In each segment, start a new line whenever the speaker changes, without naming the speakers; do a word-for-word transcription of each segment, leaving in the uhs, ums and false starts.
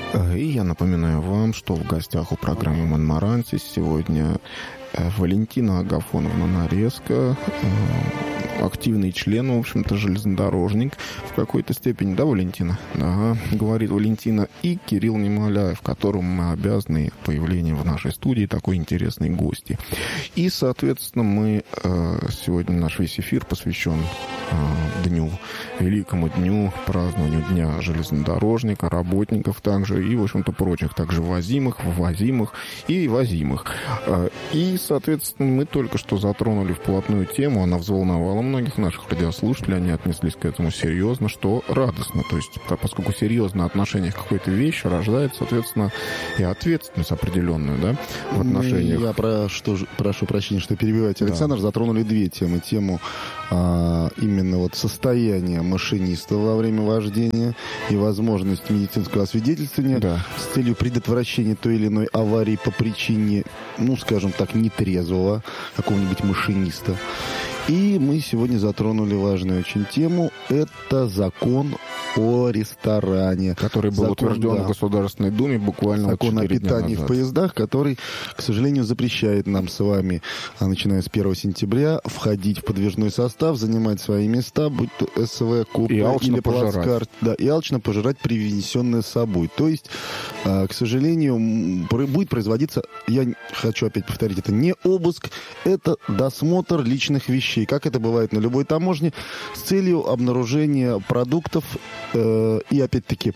И я напоминаю вам, что в гостях у программы «Монморансис» сегодня Валентина Агафоновна Нарезко, активный член, в общем-то, железнодорожник в какой-то степени, да, Валентина? Да, говорит Валентина. И Кирилл Немоляев, которому мы обязаны появлением в нашей студии такой интересной гости. И, соответственно, мы сегодня, наш весь эфир посвящен дню, великому дню, празднованию Дня железнодорожника, работников также и, в общем-то, прочих, также возимых, ввозимых и возимых. И, соответственно, мы только что затронули вплотную тему, она взволновала многих наших радиослушателей, они отнеслись к этому серьезно, что радостно. То есть, поскольку серьезное отношение к какой-то вещи рождает, соответственно, и ответственность определенную, да, в отношениях.
Я про, что, прошу прощения, что перебиваете, Александр, да. Затронули две темы. Тему а, именно вот состояния машиниста во время вождения и возможность медицинского освидетельствования, да, с целью предотвращения той или иной аварии по причине, ну, скажем так, нетрезвого какого-нибудь машиниста. И мы сегодня затронули важную очень тему. Это закон о ресторане.
Который был закон, утвержден да, в Государственной Думе буквально
закон
вот четыре дня назад. Закон о питании
в поездах, который, к сожалению, запрещает нам с вами, начиная с первого сентября, входить в подвижной состав, занимать свои места, будь то СВ, купе или плацкарт. Да, и алчно пожирать привнесенное с собой. То есть, к сожалению, будет производиться, я хочу опять повторить, это не обыск, это досмотр личных вещей, как это бывает на любой таможне, с целью обнаружения продуктов э, и, опять-таки,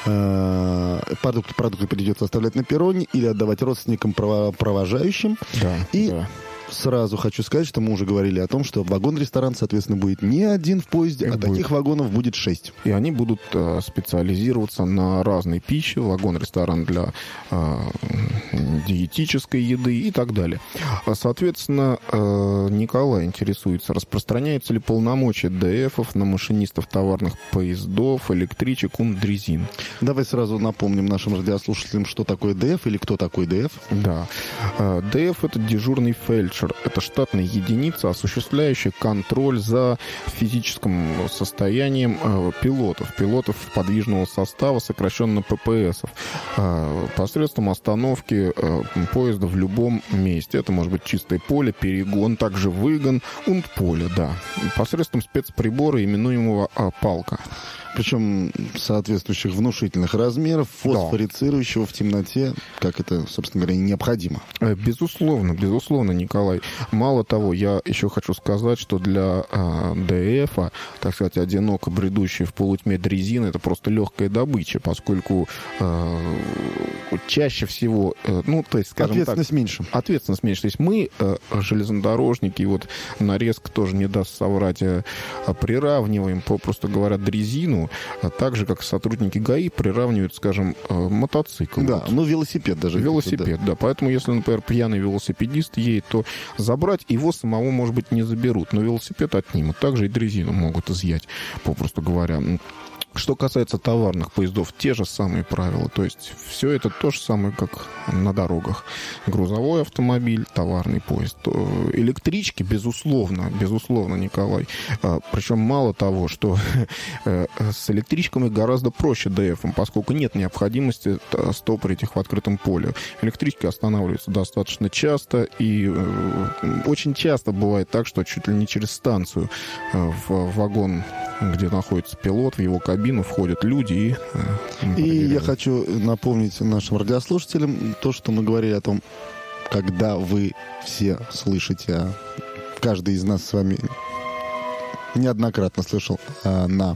э, продукты, продукты придется оставлять на перроне или отдавать родственникам, провожающим.
Да,
и
да.
Сразу хочу сказать, что мы уже говорили о том, что вагон-ресторан, соответственно, будет не один в поезде, Их а будет. Таких вагонов будет шесть.
И они будут э, специализироваться на разной пище. Вагон-ресторан для э, диетической еды и так далее. Соответственно, э, Николай интересуется, распространяются ли полномочия ДФов на машинистов товарных поездов, электричек, ундрезин.
Давай сразу напомним нашим радиослушателям, что такое ДФ или кто такой ДФ.
Да. Э, ДФ — это дежурный фельдшер. Это штатная единица, осуществляющая контроль за физическим состоянием э, пилотов, пилотов подвижного состава, сокращенно ППСов, э, посредством остановки э, поезда в любом месте. Это может быть чистое поле, перегон, также выгон, унт-поле, да. Посредством спецприбора, именуемого э, палка.
Причем соответствующих внушительных размеров, фосфорицирующего да. в темноте, как это, собственно говоря, необходимо.
Безусловно, безусловно, Николай. Мало того, я еще хочу сказать, что для э, ДФа, так сказать, одиноко бредущий в полутьме дрезина, это просто легкая добыча, поскольку э, чаще всего, э, ну, то есть, скажем
ответственность
так...
меньше.
Ответственность меньше. То есть мы, э, железнодорожники, вот Нарезко тоже не даст соврать, э, приравниваем, попросту говоря, дрезину, а так же, как сотрудники ГАИ приравнивают, скажем, мотоцикл.
Да, вот. Ну велосипед даже.
Велосипед, да. да. Поэтому, если, например, пьяный велосипедист едет, то забрать его самого, может быть, не заберут, но велосипед отнимут. Также и дрезину могут изъять, попросту говоря. Что касается товарных поездов, те же самые правила. То есть все это то же самое, как на дорогах. Грузовой автомобиль, товарный поезд. Электрички, безусловно, безусловно, Николай. Причем мало того, что с электричками гораздо проще ДФом, поскольку нет необходимости стопорить их в открытом поле. Электрички останавливаются достаточно часто, и очень часто бывает так, что чуть ли не через станцию в вагон, где находится пилот, в его кабину входят люди. И,
и я хочу напомнить нашим радиослушателям то, что мы говорили о том, когда вы все слышите, а каждый из нас с вами неоднократно слышал а, на...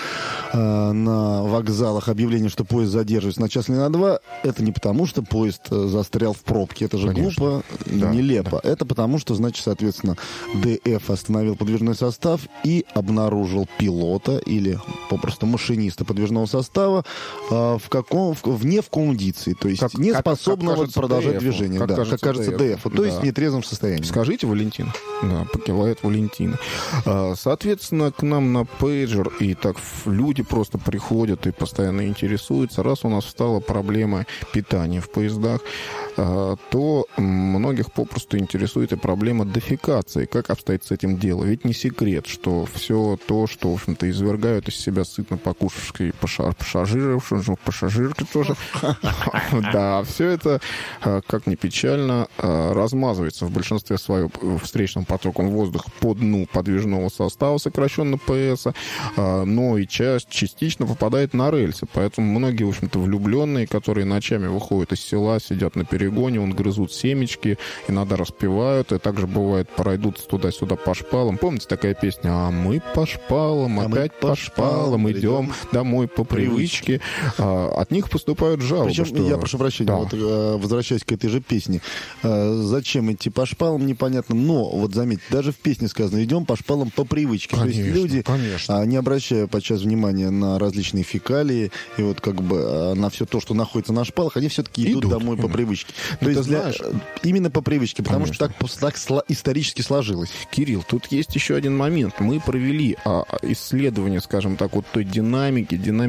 на вокзалах объявление, что поезд задерживается на час или на два, это не потому, что поезд застрял в пробке. Это же Конечно. глупо и да, нелепо. Да. Это потому, что, значит, соответственно, ДФ остановил подвижной состав и обнаружил пилота или попросту машиниста подвижного состава э, в каком, в, вне в кондиции, то есть
как,
не способного
как, как
продолжать
ДФ,
движение.
Как,
да,
кажется,
как кажется ДФ, то да. есть в нетрезвом состоянии.
Скажите, Валентин. Да, покивает Валентина. Соответственно, к нам на пейджер и так люди люди просто приходят и постоянно интересуются. Раз у нас встала проблема питания в поездах, то многих попросту интересует и проблема дефекации. Как обстоит с этим дело? Ведь не секрет, что все то, что, в общем-то, извергают из себя сытно покушавшие пассажиры, пассажирки тоже, да, все это, как ни печально, размазывается в большинстве своем встречным потоком воздуха по дну подвижного состава, сокращенно ПС, но и часть частично попадает на рельсы. Поэтому многие, в общем-то, влюбленные, которые ночами выходят из села, сидят на перегоне, он грызут семечки, иногда распевают, и также бывает, пройдут туда-сюда по шпалам. Помните такая песня? А мы по шпалам, а опять по шпалам идем домой по привычке. А, от них поступают жалобы.
Причем,
что...
я прошу прощения, да. вот, возвращаясь к этой же песне, зачем идти по шпалам, непонятно, но вот заметьте, даже в песне сказано, идем по шпалам по привычке.
Конечно,
то есть люди,
конечно.
не обращая подчас внимания на различные фекалии и вот как бы на все то, что находится на шпалах, они все-таки идут, идут домой именно. По привычке.
Ну,
то есть для...
знаешь...
именно по привычке, потому
Конечно.
что так, так исторически сложилось.
Кирилл, тут есть еще один момент. Мы провели а, исследование, скажем так, вот той динамики, динамики